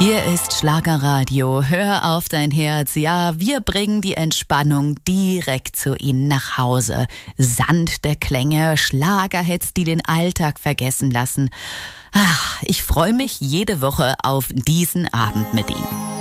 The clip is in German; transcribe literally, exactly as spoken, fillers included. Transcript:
Hier ist Schlagerradio. Hör auf dein Herz. Ja, wir bringen die Entspannung direkt zu Ihnen nach Hause. Sand der Klänge, Schlagerhits, die den Alltag vergessen lassen. Ach, ich freue mich jede Woche auf diesen Abend mit Ihnen.